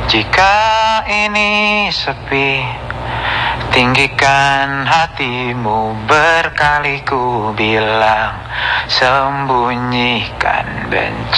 Jika ini sepi, tinggikan hatimu, berkali ku bilang, sembunyikan benci.